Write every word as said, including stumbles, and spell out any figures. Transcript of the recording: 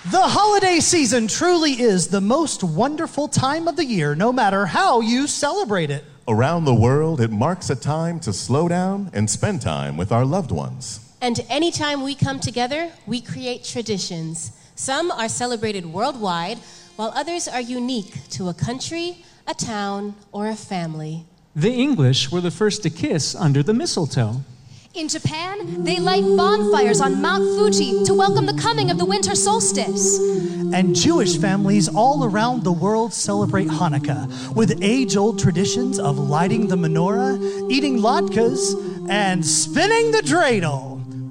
The holiday season truly is the most wonderful time of the year, no matter how you celebrate it. Around the world, it marks a time to slow down and spend time with our loved ones. And anytime we come together, we create traditions. Some are celebrated worldwide, while others are unique to a country, a town, or a family. The English were the first to kiss under the mistletoe. In Japan, they light bonfires on Mount Fuji to welcome the coming of the winter solstice. And Jewish families all around the world celebrate Hanukkah with age-old traditions of lighting the menorah, eating latkes, and spinning the dreidel.